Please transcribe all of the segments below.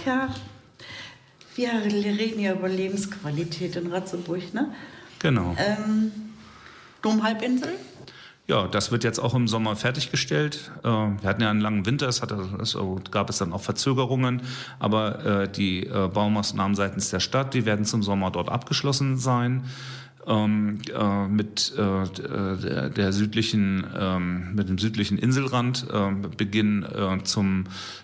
ja, wir reden ja über Lebensqualität in Ratzeburg, ne? Genau. Domhalbinsel? Ja, das wird jetzt auch im Sommer fertiggestellt. Wir hatten ja einen langen Winter, gab es dann auch Verzögerungen, aber die Baumaßnahmen seitens der Stadt, die werden zum Sommer dort abgeschlossen sein. Mit dem südlichen Inselrand beginnen zum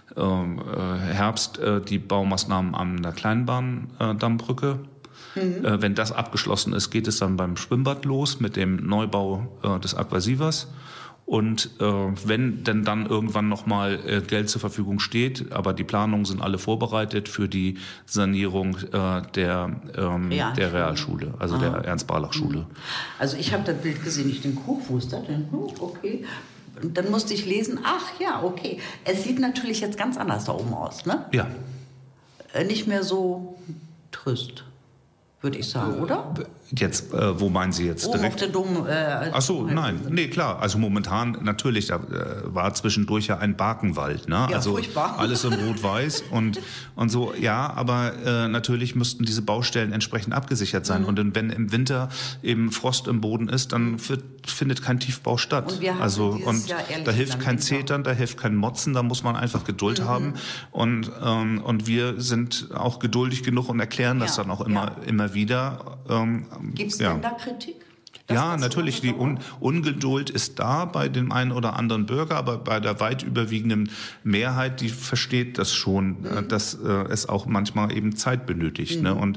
Herbst die Baumaßnahmen an der Kleinbahndammbbrücke. Wenn das abgeschlossen ist, geht es dann beim Schwimmbad los mit dem Neubau des Aquasivas. Und wenn denn dann irgendwann nochmal Geld zur Verfügung steht, aber die Planungen sind alle vorbereitet für die Sanierung der Realschule, also der Ernst-Barlach-Schule. Also ich habe das Bild gesehen, ich denke, wo ist das denn? Okay. Und dann musste ich lesen, ach ja, okay. Es sieht natürlich jetzt ganz anders da oben aus, ne? Ja. Nicht mehr so trist, würde ich sagen, oder? Jetzt, wo meinen Sie jetzt oben direkt? Auf der Dom. Ach so, nein, nee, klar. Also momentan natürlich, da war zwischendurch ja ein Barkenwald, ne? Ja, also furchtbar. Alles in Rot-Weiß und so. Ja, aber natürlich müssten diese Baustellen entsprechend abgesichert sein. Und wenn im Winter eben Frost im Boden ist, dann findet kein Tiefbau statt. Und wir hatten Jahr da hilft kein Zetern, da hilft kein Motzen, da muss man einfach Geduld haben. Und wir sind auch geduldig genug und erklären das dann auch immer wieder. Gibt es denn da Kritik? Ja, natürlich, die Ungeduld ist da bei dem einen oder anderen Bürger, aber bei der weit überwiegenden Mehrheit, die versteht das schon, dass es auch manchmal eben Zeit benötigt. Ne? Und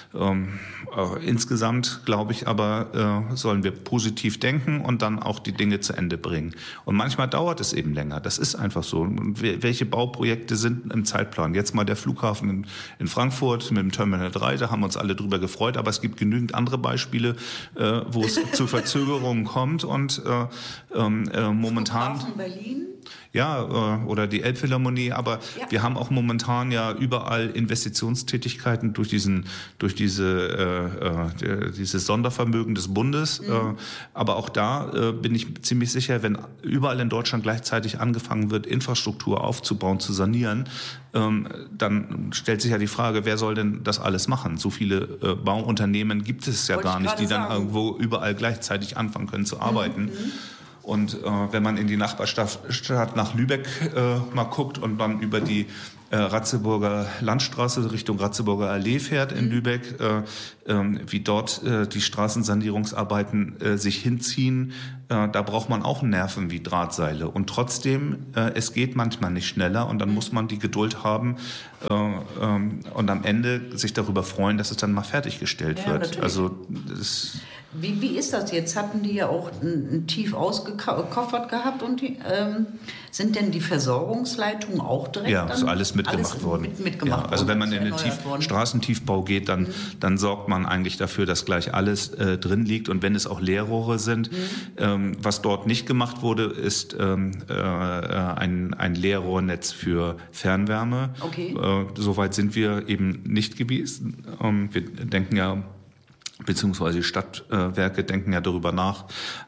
insgesamt, glaube ich, aber sollen wir positiv denken und dann auch die Dinge zu Ende bringen. Und manchmal dauert es eben länger, das ist einfach so. Und welche Bauprojekte sind im Zeitplan? Jetzt mal der Flughafen in Frankfurt mit dem Terminal 3, da haben wir uns alle drüber gefreut, aber es gibt genügend andere Beispiele, wo es zu Verzögerungen kommt und momentan... Flughafen Berlin? Ja, oder die Elbphilharmonie, aber wir haben auch momentan ja überall Investitionstätigkeiten durch dieses Sondervermögen des Bundes. Aber auch da bin ich ziemlich sicher, wenn überall in Deutschland gleichzeitig angefangen wird, Infrastruktur aufzubauen, zu sanieren, dann stellt sich ja die Frage, wer soll denn das alles machen? So viele Bauunternehmen gibt es ja gar nicht, die dann irgendwo überall gleichzeitig anfangen können zu arbeiten. Und wenn man in die Nachbarstadt nach Lübeck mal guckt und dann über die Ratzeburger Landstraße Richtung Ratzeburger Allee fährt in Lübeck, wie dort die Straßensanierungsarbeiten sich hinziehen, da braucht man auch Nerven wie Drahtseile. Und trotzdem, es geht manchmal nicht schneller und dann muss man die Geduld haben und am Ende sich darüber freuen, dass es dann mal fertiggestellt wird. Natürlich. Also Wie ist das jetzt? Hatten die ja auch ein Tief ausgekoffert gehabt und sind denn die Versorgungsleitungen auch direkt? Ja, ist alles mitgemacht worden. Mitgemacht also wenn man in den worden. Straßentiefbau geht, dann sorgt man eigentlich dafür, dass gleich alles drin liegt und wenn es auch Leerrohre sind. Was dort nicht gemacht wurde, ist ein Leerrohrnetz für Fernwärme. Okay. Soweit sind wir eben nicht gewesen. Wir denken ja, beziehungsweise die Stadtwerke denken ja darüber nach,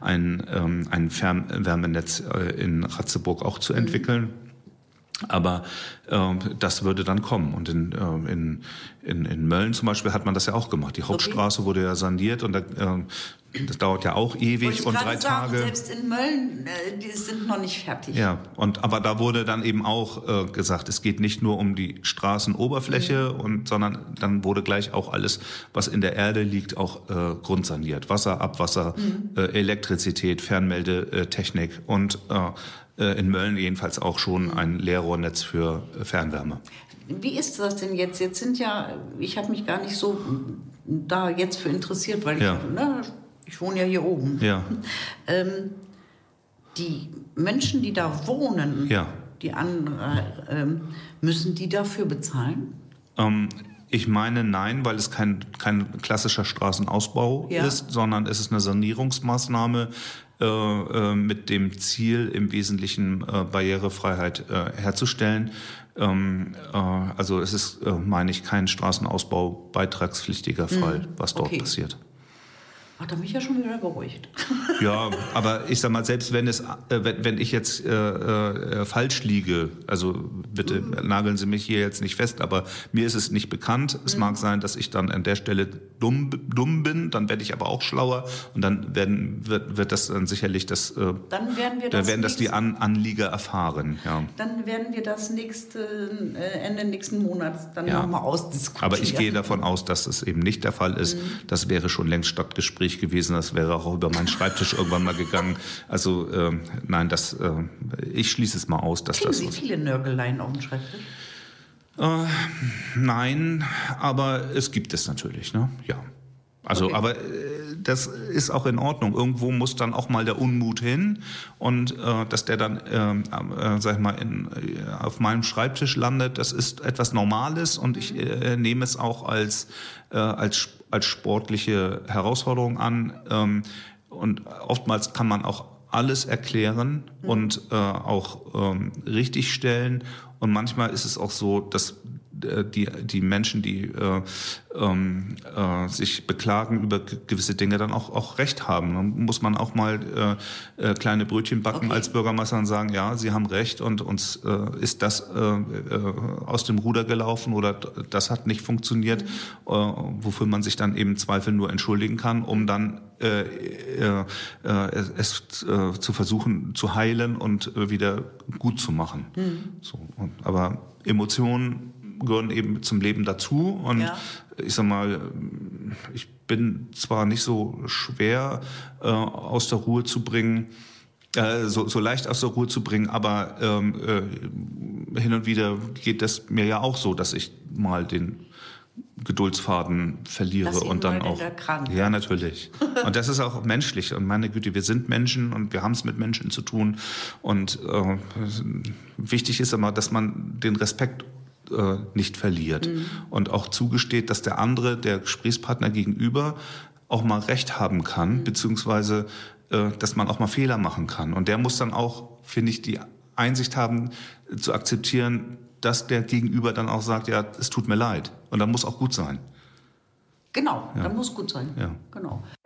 ein Fernwärmenetz in Ratzeburg auch zu entwickeln. Aber das würde dann kommen. Und in Mölln zum Beispiel hat man das ja auch gemacht. Die Hauptstraße wurde ja saniert und das dauert ja auch ewig und 3 Tage. Selbst in Mölln, die sind noch nicht fertig. Ja, aber da wurde dann eben auch gesagt, es geht nicht nur um die Straßenoberfläche, sondern dann wurde gleich auch alles, was in der Erde liegt, auch grundsaniert. Wasser, Abwasser, Elektrizität, Fernmeldetechnik und in Mölln jedenfalls auch schon ein Leerrohrnetz für Fernwärme. Wie ist das denn jetzt? Jetzt sind ja, ich habe mich gar nicht so da jetzt für interessiert, weil ich wohne ja hier oben. Ja. Die Menschen, die da wohnen, die müssen die dafür bezahlen? Ich meine nein, weil es kein klassischer Straßenausbau ist, sondern es ist eine Sanierungsmaßnahme mit dem Ziel, im Wesentlichen Barrierefreiheit herzustellen. Also es ist, meine ich, kein Straßenausbau beitragspflichtiger Fall, was dort passiert. Ach, da bin ich ja schon wieder beruhigt. Ja, aber ich sag mal, selbst wenn ich jetzt falsch liege, also bitte nageln Sie mich hier jetzt nicht fest, aber mir ist es nicht bekannt. Es mag sein, dass ich dann an der Stelle dumm bin, dann werde ich aber auch schlauer und dann wird das dann sicherlich dann werden das die Anlieger erfahren. Ja. Dann werden wir das Ende nächsten Monats dann nochmal ausdiskutieren. Aber ich gehe davon aus, dass es eben nicht der Fall ist. Das wäre schon längst Stadtgespräch gewesen, das wäre auch über meinen Schreibtisch irgendwann mal gegangen. Also nein, ich schließe es mal aus, dass Kriegen das... Sie viele Nörgeleien auf dem Schreibtisch? Nein, aber es gibt es natürlich, ne? Ja. Also, okay. Aber das ist auch in Ordnung. Irgendwo muss dann auch mal der Unmut hin und dass der dann, sag ich mal, auf meinem Schreibtisch landet, das ist etwas Normales und ich nehme es auch als sportliche Herausforderung an. Und oftmals kann man auch alles erklären und auch richtig stellen. Und manchmal ist es auch so, dass die Menschen, die sich beklagen über gewisse Dinge, dann auch Recht haben. Dann muss man auch mal kleine Brötchen backen als Bürgermeister und sagen, ja, Sie haben Recht und uns ist das aus dem Ruder gelaufen oder das hat nicht funktioniert, wofür man sich dann eben im Zweifel nur entschuldigen kann, um dann es zu versuchen zu heilen und wieder gut zu machen. So, aber Emotionen gehören eben zum Leben dazu und ich sag mal, ich bin zwar nicht so schwer aus der Ruhe zu bringen, so leicht aus der Ruhe zu bringen, aber hin und wieder geht es mir ja auch so, dass ich mal den Geduldsfaden verliere und dann auch. Ja, natürlich. Und das ist auch menschlich. Und meine Güte, wir sind Menschen und wir haben es mit Menschen zu tun. Und wichtig ist immer, dass man den Respekt nicht verliert und auch zugesteht, dass der andere, der Gesprächspartner gegenüber, auch mal Recht haben kann, beziehungsweise dass man auch mal Fehler machen kann. Und der muss dann auch, finde ich, die Einsicht haben, zu akzeptieren, dass der Gegenüber dann auch sagt, ja, es tut mir leid. Und dann muss auch gut sein. Genau, dann muss gut sein. Ja. Genau.